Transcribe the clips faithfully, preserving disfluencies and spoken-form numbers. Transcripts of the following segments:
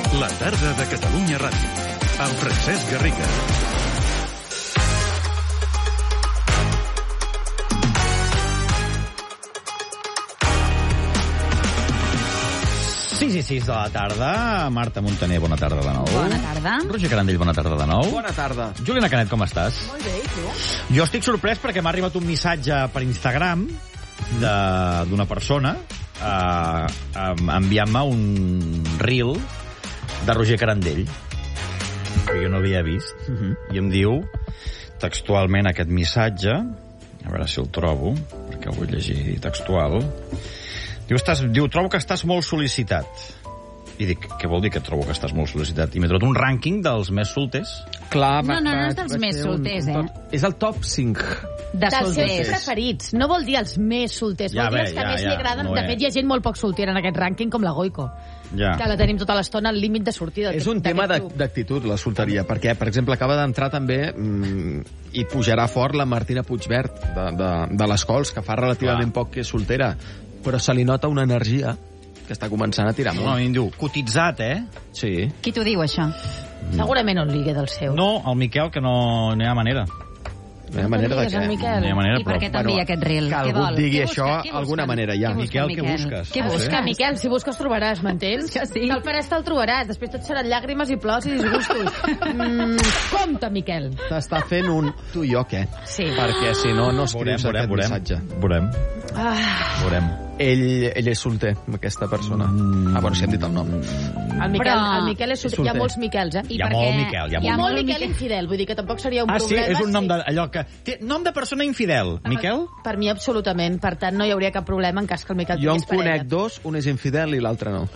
La tarda de Catalunya Ràdio, amb Francesc Garriga. sis i sis de la tarda. Marta Montaner, bona tarda de nou. Bona tarda. Roger Carandell, bona tarda de nou. Bona tarda. Juliana Canet, com estàs? Molt bé, i tu? Jo estic sorprès perquè m'ha arribat un missatge per Instagram d'una persona eh, enviant-me un reel de Roger Carandell que jo no havia vist. Uh -huh. I em diu textualment aquest missatge, a veure si el trobo, perquè el vull llegir textual. Diu, estàs, diu, trobo que estàs molt sol·licitat. I dic, què vol dir que trobo que estàs molt sol·licitat? I m'he trobat un rànquing dels més solters. Clar, no, no, no és dels més solters, eh? És el top cinc. De dels seus solters. preferits. No vol dir els més solters, Ja vol dir bé, els que ja, més ja, li agraden. no De és. fet, hi ha gent molt poc soltera en aquest rànquing, com la Goico, Ja. que la tenim tota l'estona al límit de sortida. És un tema de- d'actitud, la solteria, perquè, per exemple, acaba d'entrar també mmm, i pujarà fort la Martina Puigvert, de, de, de les Cols, que fa relativament Clar. poc que és soltera, però se li nota una energia que està començant a tirar No, molt. i em diu, cotitzat, eh? Sí. Qui t'ho diu, això? Segurament on ligue del seu. No, el Miquel, que no, no hi ha manera. No hi ha manera de digues què. al Miquel. No hi ha manera, I per però... què t'envia aquest reel? que Què algú vol? et digui Què això, busca? Què alguna busca? manera hi ha. Què busca, Miquel, què busques? Què Ah, sí? busques? Que, Miquel, si busques trobaràs, m'entens? Que sí. Te'l faràs, te'l trobaràs. Després tot seran llàgrimes i plors i disgustos. mm, compte, Miquel. T'està fent un tu i jo què? Sí. Perquè si no, no escrius veurem, aquest veurem, missatge. veurem, Ah, veurem. Ell, ell és solter, aquesta persona. Mm. Ah, bueno, si hem dit el nom. el Miquel, Però- el Miquel és, És solter. Hi ha solter. molts Miquels, eh? I Hi ha per molt què- Miquel, hi ha Hi ha molt molt Miquel infidel, vull dir que tampoc seria un Ah, sí? problema. És un nom si- de... Allò que... Té nom de persona infidel, Miquel? Per mi, absolutament. Per tant, no hi hauria cap problema en cas que el Miquel Jo en tingués parella. conec dos, un és infidel i l'altre no.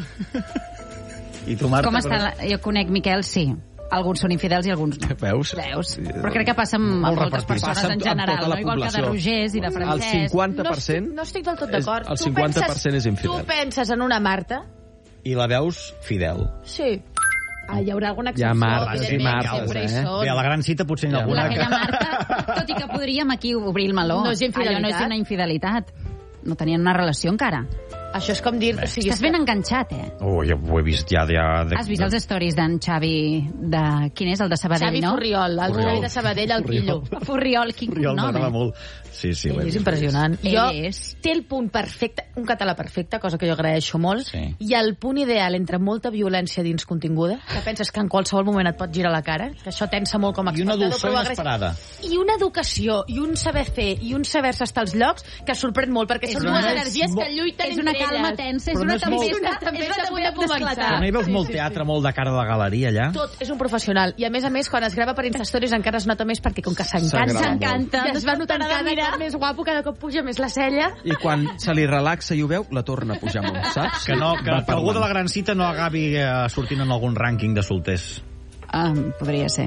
I tu, Marta? Com està? La... Jo conec Miquel, sí. Alguns són infidels i alguns no. Veus? Veus? Però crec que passa amb, Molt amb moltes repartit. persones Passa en amb general, tota la no? Igual que de població. Rogers i de El Francesc. cinquanta per cent... No estic, no estic del tot d'acord. el Tu cinquanta per cent penses- és infidel. Tu penses en una Marta? I la veus fidel. Sí. Ah, hi haurà alguna Hi ha excepció. Martes i evidentment, Martes, sempre hi eh? són. Bé, a la gran cita potser n'hi ha Ja. alguna Aquella Marta, tot i que podríem aquí obrir el meló. No és infidelitat. Allò no és una infidelitat. No tenien una relació encara. Això és com dir... O sigui, Estàs ben enganxat, eh? Oh, ja ho he vist ja. ja de... Has vist els stories d'en Xavi de... Quin és? El de Sabadell, Xavi no? Furriol, el Furriol. Xavi de Sabadell, el Quillo. Furriol, quin Furriol cognom, m'agrada eh? molt. Sí, sí. ho he Ell és vist. impressionant. Ell Jo, és. té el punt perfecte, un català perfecte, cosa que jo agraeixo molt, Sí. i el punt ideal entre molta violència dins continguda, que penses que en qualsevol moment et pot girar la cara, que això tensa molt com a I una espectador, dolçor però agressiu. inesperada. I una educació, i un saber fer, i un saber-se estar als llocs, que sorprèn molt, perquè És són una- dues energies és que lluiten És una entre calma elles. tensa, és Però no una és molt- tempesta, És una tempesta és una a punt tempesta d'esclatar. d'esclatar. Però no hi veus Sí, molt sí, teatre, molt de cara de galeria, allà? Tot és un professional. I a més a més, quan es grava per Instastories encara es nota més perquè com que s'encanta, S'agrada S'encanta. i es va notant No es pot cada mirar. cop més guapo, cada cop puja més la cella. I quan se li relaxa i ho veu, la torna a pujar molt, saps? Que, no, que, Va que algú de la parlant. gran cita no acabi eh, sortint en algun rànquing de solters. Um, podria ser.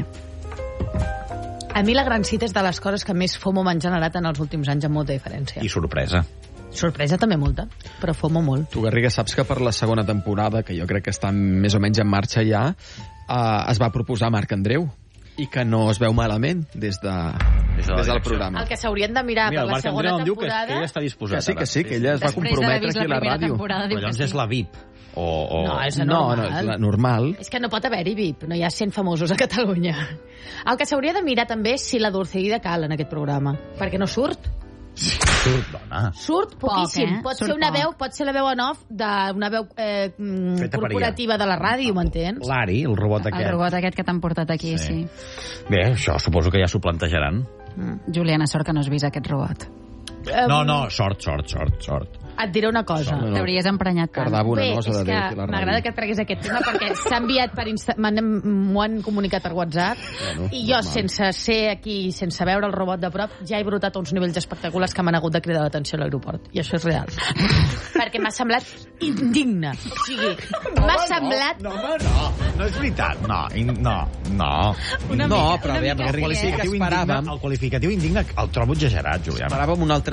A mi la gran cita és de les coses que més fomo m'han generat en els últims anys, amb molta diferència. I sorpresa. Sorpresa també molta, però fomo molt. Tu, Garriga, saps que per la segona temporada, que jo crec que està més o menys en marxa ja, eh, es va proposar Marc Andreu, i que no es veu malament des, de, Des de la des del direcció. programa. El que s'haurien de mirar Mira, el per la Marc segona Andreu em diu que, temporada... que ell està disposat. Que sí, que sí, que ella es va Després d'haver comprometre vist aquí a la primera ràdio. temporada, Però diu que llavors sí. és la V I P. O, o... No, és No, normal. no, és la normal. És que no pot haver-hi V I P, no hi ha cent famosos a Catalunya. El que s'hauria de mirar també és si la Dulceida cal en aquest programa, perquè no surt. Surt, dona. Surt Poc, poquíssim. eh? Pot Surt ser una poc. veu, pot ser la veu en off d'una veu eh, mm, Feta per corporativa de la ràdio, m'entens? L'Ari, el robot El aquest. robot aquest que t'han portat aquí, Sí. sí. Bé, això suposo que ja s'ho plantejaran. Juliana, sort que no has vist aquest robot. Eh, No, no, sort, sort, sort, sort. Et diré una cosa. No, no. T'hauries emprenyat tant. Cardava una Bé, nosa és de que Déu aquí a la m'agrada ràdio. que et treguis aquest tema perquè s'ha enviat per Insta... m'ho han comunicat per WhatsApp Bueno, i jo, normal. sense ser aquí, sense veure el robot de prop, ja he brotat a uns nivells espectaculars que m'han hagut de cridar l'atenció a l'aeroport. I això és real. perquè m'ha semblat indigne. O sigui, m'ha semblat... No, home, no. No és veritat. No, in, no, no. Una No, mica, però una a veure, mica el sí, qualificatiu eh? indigne, esperàvem- el qualificatiu indigne el trobo exagerat, Julià. Esperàvem un altre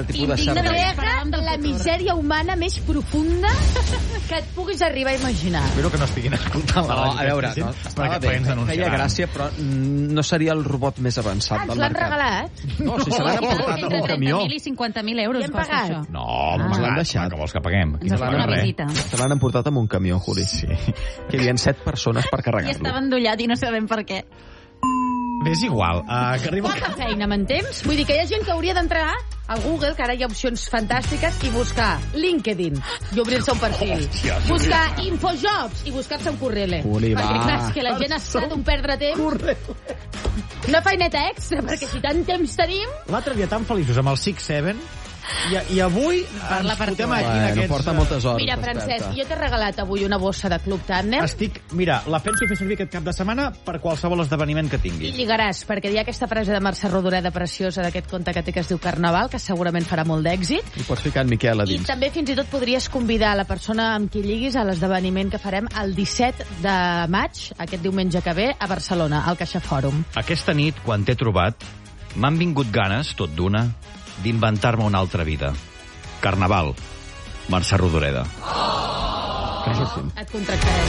altre tipus de Indigne servei. Nega la misèria humana més profunda que et puguis arribar a imaginar. Espero que no estiguin escoltant la No, ràdio. a veure, aquesta no, gent, estava perquè, bé, perquè ens feia denunciaran. gràcia, però mm, no seria el robot més avançat Ah, ens del l'han mercat. regalat? No, si se l'han emportat amb Entre un camió. trenta mil i cinquanta mil euros I hem costa pagat? això. No, Ah. ah, l'han deixat. Que vols que paguem? Aquí Ens no fa paga una res. visita. Se l'han emportat amb un camió, Juli. Sí. Que hi havia set persones per I carregar-lo. estava endollat i no sabem per què. Bé, és igual. Uh, que arriba... Poca feina, m'entens? Vull dir que hi ha gent que hauria d'entrar al Google, que ara hi ha opcions fantàstiques, i buscar LinkedIn i obrir-se un perfil. Hòstia, Buscar Infojobs i buscar-se un Correle. Juli, Perquè, va. clar, és que la gent està d'un perdre temps. Una feineta extra, perquè si tant temps tenim... L'altre dia tan feliços amb el six seven i, i avui Parla ens per fotem tu. aquí en Bueno, aquests... porta moltes hores. Mira, desperta. Francesc, jo t'he regalat avui una bossa de Club Tàndem Estic... Mira, la penso fer servir aquest cap de setmana per qualsevol esdeveniment que i tingui. lligaràs, perquè hi ha aquesta frase de Mercè Rodoreda preciosa d'aquest conte que té que es diu Carnaval, que segurament farà molt d'èxit. I pots ficar en Miquel a I dins. també fins i tot podries convidar la persona amb qui lliguis a l'esdeveniment que farem el disset de maig, aquest diumenge que ve, a Barcelona, al Caixa Fòrum. Aquesta nit, quan t'he trobat, m'han vingut ganes, tot d'una, d'inventar-me una altra vida. Carnaval. Mercè Rodoreda. Claríssim. Et contractarem.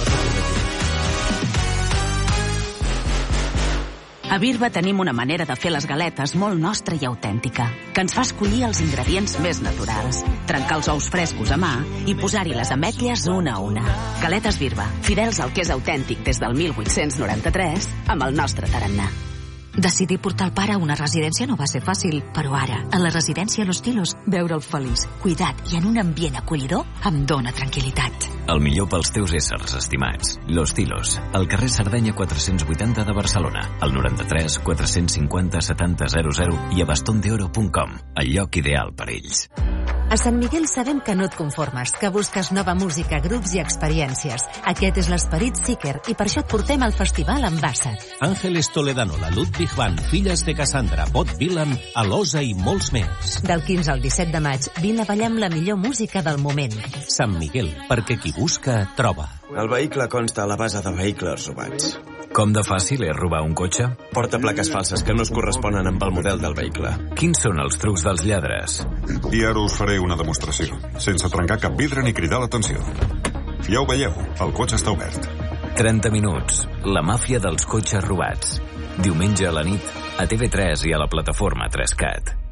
A Birba tenim una manera de fer les galetes molt nostra i autèntica, que ens fa escollir els ingredients més naturals, trencar els ous frescos a mà i posar-hi les ametlles una a una. Galetes Birba, fidels al que és autèntic des del mil vuit-cents noranta-tres, amb el nostre tarannà. Decidir portar el pare a una residència no va ser fàcil, però ara, a la residència Los Tilos, veure'l feliç, cuidat i en un ambient acollidor em dóna tranquil·litat. El millor pels teus éssers estimats. Los Tilos, al carrer Sardenya quatre-cents vuitanta de Barcelona, al noranta-tres quatre-cents cinquanta setanta zero zero i a bastondeoro punt com, el lloc ideal per ells. A Sant Miguel sabem que no et conformes, que busques nova música, grups i experiències. Aquest és l'esperit Seeker i per això et portem al festival Ambassad. Ángeles Toledano, la Ludwig van, Filles de Cassandra, Bob Dylan, Alosa i molts més. Del quinze al disset de maig, vine a ballar amb la millor música del moment. Sant Miguel, perquè qui busca, troba. El vehicle consta a la base de vehicles robats. Com de fàcil és robar un cotxe? Porta plaques falses que no es corresponen amb el model del vehicle. Quins són els trucs dels lladres? I ara us faré una demostració, sense trencar cap vidre ni cridar l'atenció. Ja ho veieu, el cotxe està obert. trenta minuts. La màfia dels cotxes robats. Diumenge a la nit, a T V tres i a la plataforma tres cat.